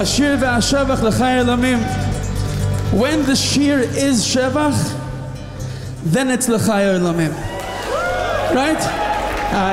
והשיר והשבח לחי עולמים. When the shir is shevach, then it's l'chai olamim. Right?